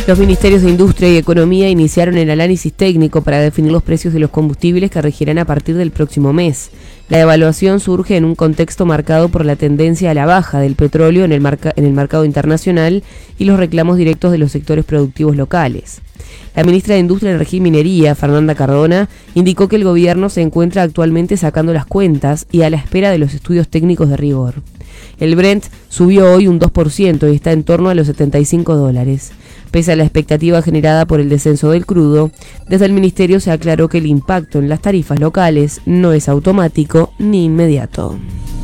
Los ministerios de Industria y Economía iniciaron el análisis técnico para definir los precios de los combustibles que regirán a partir del próximo mes. La evaluación surge en un contexto marcado por la tendencia a la baja del petróleo en el mercado internacional y los reclamos directos de los sectores productivos locales. La ministra de Industria, Energía y Minería, Fernanda Cardona, indicó que el gobierno se encuentra actualmente sacando las cuentas y a la espera de los estudios técnicos de rigor. El Brent subió hoy un 2% y está en torno a los $75. Pese a la expectativa generada por el descenso del crudo, desde el ministerio se aclaró que el impacto en las tarifas locales no es automático ni inmediato.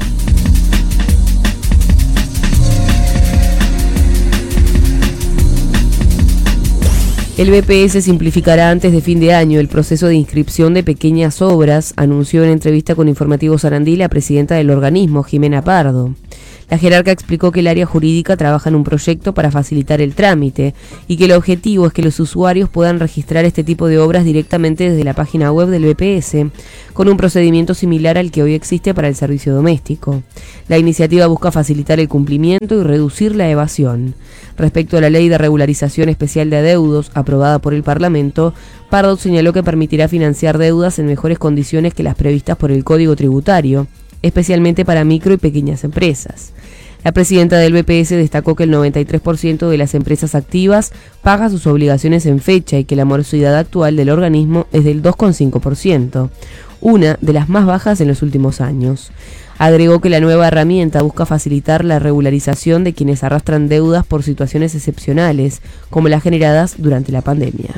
El BPS simplificará antes de fin de año el proceso de inscripción de pequeñas obras, anunció en entrevista con Informativo Sarandí la presidenta del organismo, Jimena Pardo. La jerarca explicó que el área jurídica trabaja en un proyecto para facilitar el trámite y que el objetivo es que los usuarios puedan registrar este tipo de obras directamente desde la página web del BPS, con un procedimiento similar al que hoy existe para el servicio doméstico. La iniciativa busca facilitar el cumplimiento y reducir la evasión. Respecto a la Ley de Regularización Especial de Adeudos, aprobada por el Parlamento, Pardo señaló que permitirá financiar deudas en mejores condiciones que las previstas por el Código Tributario, especialmente para micro y pequeñas empresas. La presidenta del BPS destacó que el 93% de las empresas activas paga sus obligaciones en fecha y que la morosidad actual del organismo es del 2,5%, una de las más bajas en los últimos años. Agregó que la nueva herramienta busca facilitar la regularización de quienes arrastran deudas por situaciones excepcionales, como las generadas durante la pandemia.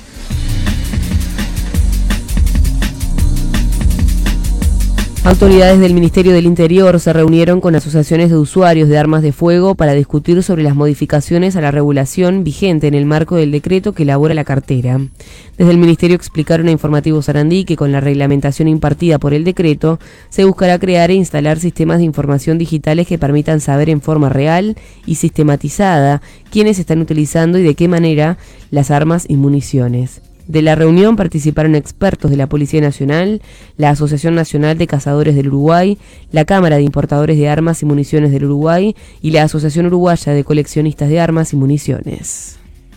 Autoridades del Ministerio del Interior se reunieron con asociaciones de usuarios de armas de fuego para discutir sobre las modificaciones a la regulación vigente en el marco del decreto que elabora la cartera. Desde el Ministerio explicaron a Informativo Sarandí que con la reglamentación impartida por el decreto se buscará crear e instalar sistemas de información digitales que permitan saber en forma real y sistematizada quiénes están utilizando y de qué manera las armas y municiones. De la reunión participaron expertos de la Policía Nacional, la Asociación Nacional de Cazadores del Uruguay, la Cámara de Importadores de Armas y Municiones del Uruguay y la Asociación Uruguaya de Coleccionistas de Armas y Municiones.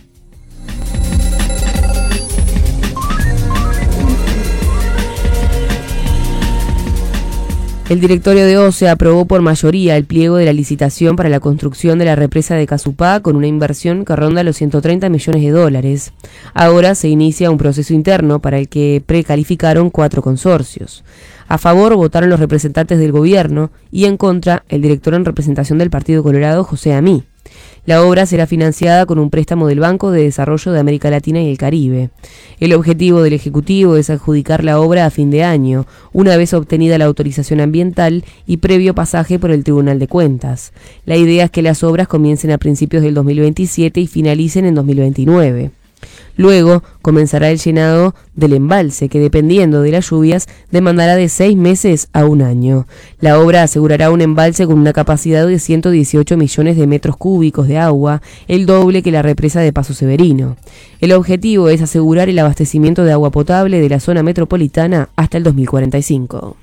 El directorio de OCE aprobó por mayoría el pliego de la licitación para la construcción de la represa de Casupá con una inversión que ronda los $130 millones. Ahora se inicia un proceso interno para el que precalificaron 4 consorcios. A favor votaron los representantes del gobierno y en contra el director en representación del Partido Colorado, José Amí. La obra será financiada con un préstamo del Banco de Desarrollo de América Latina y el Caribe. El objetivo del Ejecutivo es adjudicar la obra a fin de año, una vez obtenida la autorización ambiental y previo pasaje por el Tribunal de Cuentas. La idea es que las obras comiencen a principios del 2027 y finalicen en 2029. Luego comenzará el llenado del embalse, que dependiendo de las lluvias demandará de 6 meses a 1 año. La obra asegurará un embalse con una capacidad de 118 millones de metros cúbicos de agua, el doble que la represa de Paso Severino. El objetivo es asegurar el abastecimiento de agua potable de la zona metropolitana hasta el 2045.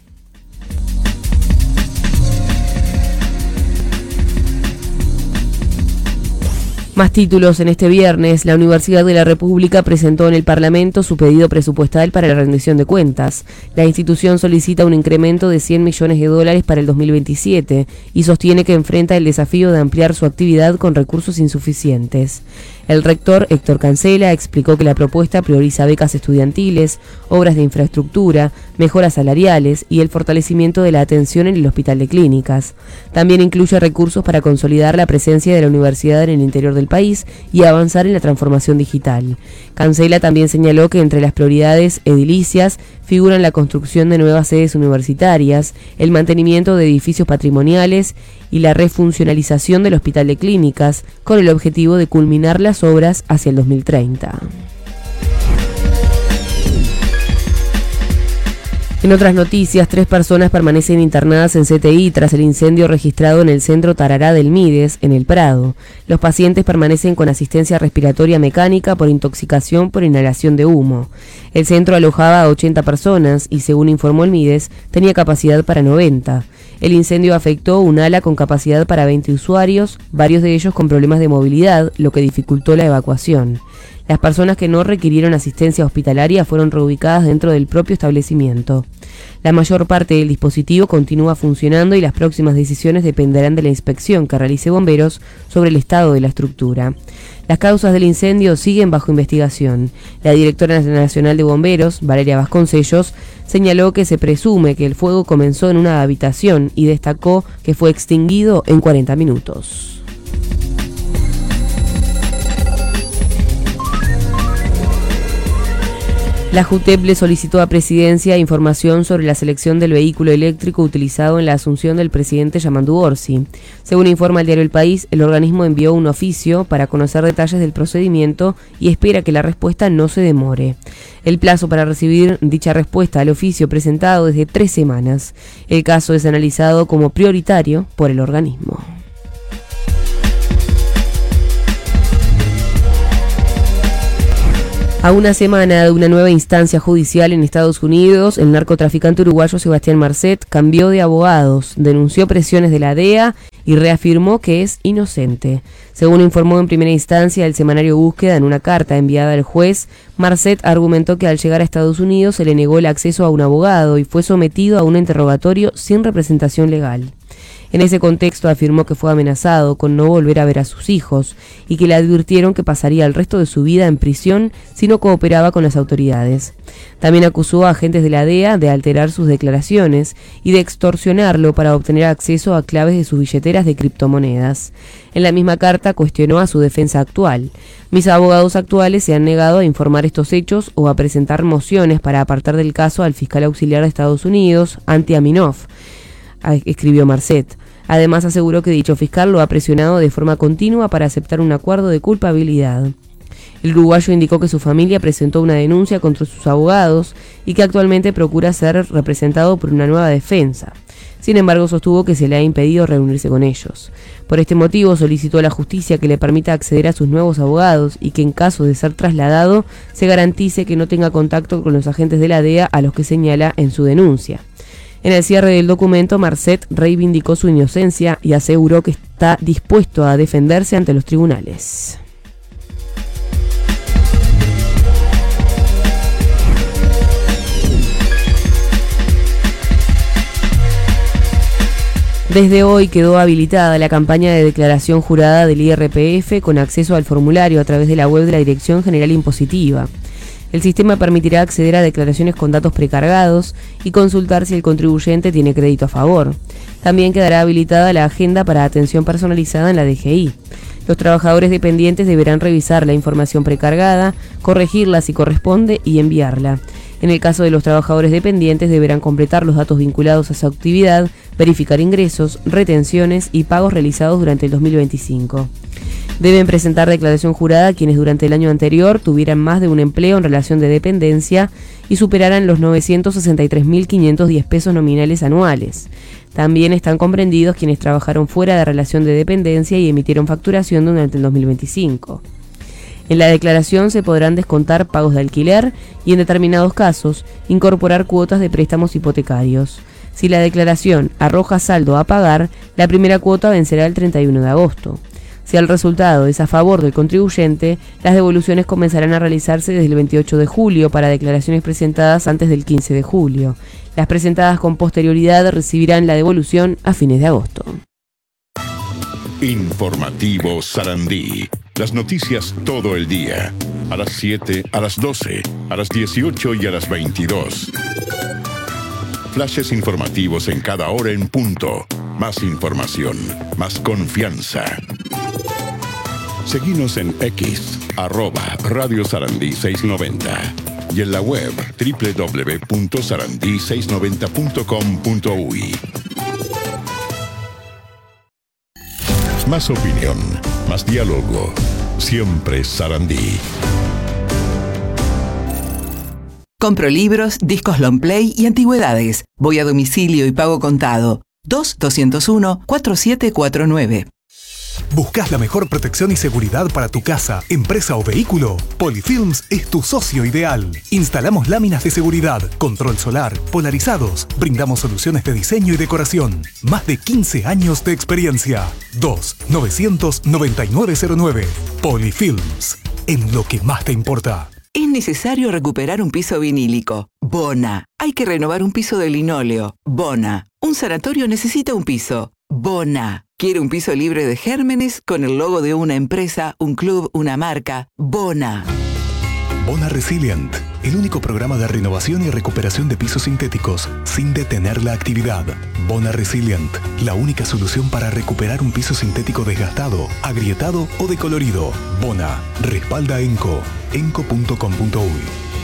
Más títulos en este viernes. La Universidad de la República presentó en el Parlamento su pedido presupuestal para la rendición de cuentas. La institución solicita un incremento de $100 millones para el 2027 y sostiene que enfrenta el desafío de ampliar su actividad con recursos insuficientes. El rector Héctor Cancela explicó que la propuesta prioriza becas estudiantiles, obras de infraestructura, mejoras salariales y el fortalecimiento de la atención en el Hospital de Clínicas. También incluye recursos para consolidar la presencia de la universidad en el interior del país y avanzar en la transformación digital. Cancela también señaló que entre las prioridades edilicias figuran la construcción de nuevas sedes universitarias, el mantenimiento de edificios patrimoniales y la refuncionalización del Hospital de Clínicas, con el objetivo de culminar las obras hacia el 2030. En otras noticias, 3 personas permanecen internadas en CTI tras el incendio registrado en el centro Tarará del Mides, en El Prado. Los pacientes permanecen con asistencia respiratoria mecánica por intoxicación por inhalación de humo. El centro alojaba a 80 personas y, según informó el Mides, tenía capacidad para 90. El incendio afectó un ala con capacidad para 20 usuarios, varios de ellos con problemas de movilidad, lo que dificultó la evacuación. Las personas que no requirieron asistencia hospitalaria fueron reubicadas dentro del propio establecimiento. La mayor parte del dispositivo continúa funcionando y las próximas decisiones dependerán de la inspección que realice Bomberos sobre el estado de la estructura. Las causas del incendio siguen bajo investigación. La directora nacional de Bomberos, Valeria Vasconcellos, señaló que se presume que el fuego comenzó en una habitación y destacó que fue extinguido en 40 minutos. La JUTEP le solicitó a Presidencia información sobre la selección del vehículo eléctrico utilizado en la asunción del presidente Yamandu Orsi. Según informa el diario El País, el organismo envió un oficio para conocer detalles del procedimiento y espera que la respuesta no se demore. El plazo para recibir dicha respuesta al oficio presentado es de 3 semanas. El caso es analizado como prioritario por el organismo. A una semana de una nueva instancia judicial en Estados Unidos, el narcotraficante uruguayo Sebastián Marcet cambió de abogados, denunció presiones de la DEA y reafirmó que es inocente. Según informó en primera instancia el semanario Búsqueda en una carta enviada al juez, Marcet argumentó que al llegar a Estados Unidos se le negó el acceso a un abogado y fue sometido a un interrogatorio sin representación legal. En ese contexto afirmó que fue amenazado con no volver a ver a sus hijos y que le advirtieron que pasaría el resto de su vida en prisión si no cooperaba con las autoridades. También acusó a agentes de la DEA de alterar sus declaraciones y de extorsionarlo para obtener acceso a claves de sus billeteras de criptomonedas. En la misma carta cuestionó a su defensa actual. Mis abogados actuales se han negado a informar estos hechos o a presentar mociones para apartar del caso al fiscal auxiliar de Estados Unidos, Antti Aminov, escribió Marcet. Además aseguró que dicho fiscal lo ha presionado de forma continua para aceptar un acuerdo de culpabilidad. El uruguayo indicó que su familia presentó una denuncia contra sus abogados y que actualmente procura ser representado por una nueva defensa. Sin embargo, sostuvo que se le ha impedido reunirse con ellos. Por este motivo, solicitó a la justicia que le permita acceder a sus nuevos abogados y que en caso de ser trasladado, se garantice que no tenga contacto con los agentes de la DEA a los que señala en su denuncia. En el cierre del documento, Marcet reivindicó su inocencia y aseguró que está dispuesto a defenderse ante los tribunales. Desde hoy quedó habilitada la campaña de declaración jurada del IRPF con acceso al formulario a través de la web de la Dirección General Impositiva. El sistema permitirá acceder a declaraciones con datos precargados y consultar si el contribuyente tiene crédito a favor. También quedará habilitada la agenda para atención personalizada en la DGI. Los trabajadores dependientes deberán revisar la información precargada, corregirla si corresponde y enviarla. En el caso de los trabajadores dependientes deberán completar los datos vinculados a su actividad, verificar ingresos, retenciones y pagos realizados durante el 2025. Deben presentar declaración jurada quienes durante el año anterior tuvieran más de un empleo en relación de dependencia y superaran los 963.510 pesos nominales anuales. También están comprendidos quienes trabajaron fuera de relación de dependencia y emitieron facturación durante el 2025. En la declaración se podrán descontar pagos de alquiler y, en determinados casos, incorporar cuotas de préstamos hipotecarios. Si la declaración arroja saldo a pagar, la primera cuota vencerá el 31 de agosto. Si el resultado es a favor del contribuyente, las devoluciones comenzarán a realizarse desde el 28 de julio para declaraciones presentadas antes del 15 de julio. Las presentadas con posterioridad recibirán la devolución a fines de agosto. Informativo Sarandí. Las noticias todo el día. A las 7, a las 12, a las 18 y a las 22. Flashes informativos en cada hora en punto. Más información, más confianza. Seguinos en X, @Radio Sarandí 690 y en la web www.sarandí690.com.uy. Más opinión, más diálogo. Siempre Sarandí. Compro libros, discos long play y antigüedades. Voy a domicilio y pago contado. 2-201-4749. ¿Buscas la mejor protección y seguridad para tu casa, empresa o vehículo? Polyfilms es tu socio ideal. Instalamos láminas de seguridad, control solar, polarizados. Brindamos soluciones de diseño y decoración. Más de 15 años de experiencia. 2-900-9909. Polyfilms. En lo que más te importa. Es necesario recuperar un piso vinílico. Bona. Hay que renovar un piso de linóleo. Bona. Un sanatorio necesita un piso. Bona. ¿Quiere un piso libre de gérmenes con el logo de una empresa, un club, una marca? Bona. Bona Resilient, el único programa de renovación y recuperación de pisos sintéticos sin detener la actividad. Bona Resilient, la única solución para recuperar un piso sintético desgastado, agrietado o decolorido. Bona, respalda ENCO, enco.com.uy.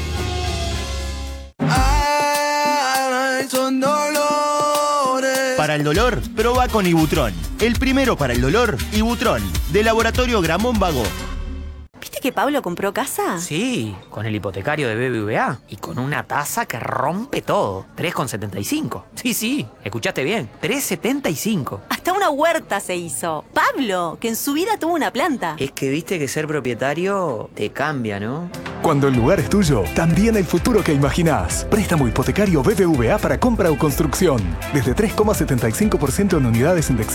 Para el dolor, proba con Ibutron. El primero para el dolor, Ibutron, de Laboratorio Gramón Vago. ¿Viste que Pablo compró casa? Sí, con el hipotecario de BBVA y con una tasa que rompe todo. 3,75. Sí, escuchaste bien. 3,75. Hasta una huerta se hizo. Pablo, que en su vida tuvo una planta. Es que viste que ser propietario te cambia, ¿no? Cuando el lugar es tuyo, también el futuro que imaginás. Préstamo hipotecario BBVA para compra o construcción. Desde 3,75% en unidades indexadas.